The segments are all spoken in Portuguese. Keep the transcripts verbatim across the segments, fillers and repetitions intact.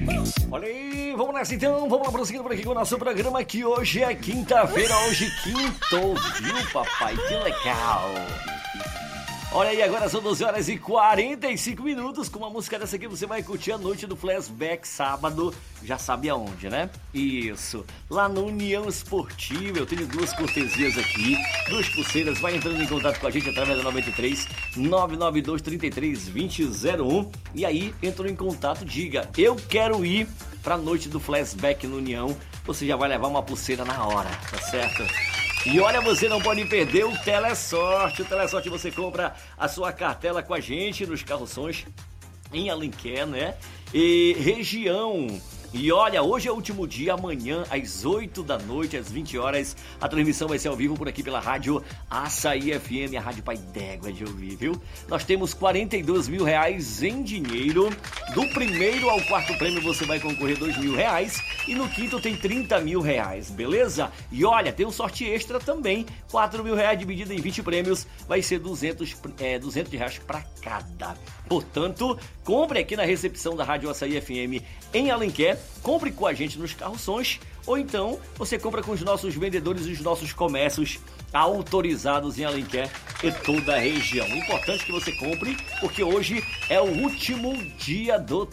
Olha aí, vamos nessa então, vamos lá prosseguindo por aqui com o nosso programa, que hoje é quinta-feira, hoje quinto, viu papai, que legal. Olha aí, agora são doze horas e quarenta e cinco minutos, com uma música dessa aqui você vai curtir a noite do Flashback sábado, já sabe aonde, né? Isso, lá no União Esportiva. Eu tenho duas cortesias aqui, duas pulseiras. Vai entrando em contato com a gente através da noventa e três, nove nove dois, trinta e três, vinte zero um, e aí entrou em contato, diga, eu quero ir pra noite do Flashback no União. Você já vai levar uma pulseira na hora, tá certo? E olha, você não pode perder o Telesorte. O Telesorte você compra a sua cartela com a gente nos carroções em Alenquer, né? E região. E olha, hoje é o último dia, amanhã às oito da noite, às vinte horas, a transmissão vai ser ao vivo por aqui pela rádio Açaí F M, a rádio pai d'égua de ouvir, viu? Nós temos quarenta e dois mil reais em dinheiro, do primeiro ao quarto prêmio você vai concorrer dois mil reais e no quinto tem trinta mil reais, beleza? E olha, tem um sorte extra também, quatro mil reais dividido em vinte prêmios, vai ser duzentos, é, duzentos reais para cada. Portanto, compre aqui na recepção da rádio Açaí F M em Alenquer, compre com a gente nos carroções, ou então você compra com os nossos vendedores e os nossos comércios autorizados em Alenquer e toda a região. Importante que você compre, porque hoje é o último dia do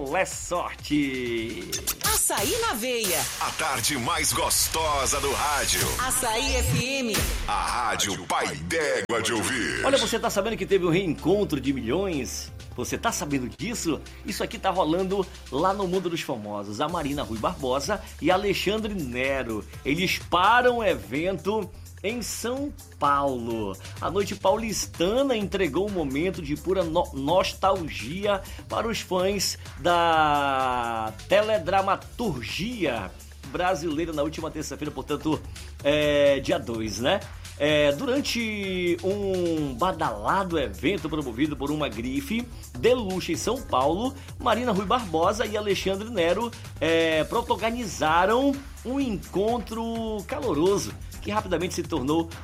Telesorte. Açaí na veia. A tarde mais gostosa do rádio. Açaí F M. A rádio pai d'égua de ouvir. Olha, você tá sabendo que teve um reencontro de milhões? Você tá sabendo disso? Isso aqui tá rolando lá no Mundo dos Famosos. A Marina Rui Barbosa e Alexandre Nero. Eles param o evento em São Paulo. A noite paulistana entregou um momento de pura no- nostalgia para os fãs da teledramaturgia brasileira na última terça-feira, portanto, é, dia dois, né? É, durante um badalado evento promovido por uma grife de luxo em São Paulo, Marina Rui Barbosa e Alexandre Nero é, protagonizaram um encontro caloroso que rapidamente se tornou